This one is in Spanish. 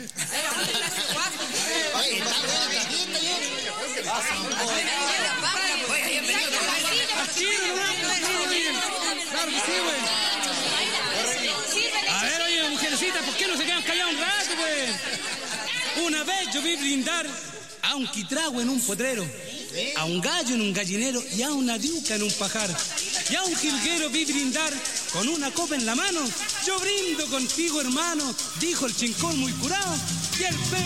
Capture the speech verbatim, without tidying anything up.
Oye, está buena esta fiesta, yo. Oye, bienvenido. Claro que sí, güey. A ver, oye, mujercita, ¿por qué no se quedan callados un rato, pues? Una vez yo vi brindar a un quitrago en un potrero, a un gallo en un gallinero y a una diuca en un pajar. Y a un jilguero vi brindar con una copa en la mano. Yo brindo contigo, hermano, dijo el chincón muy curado. Y el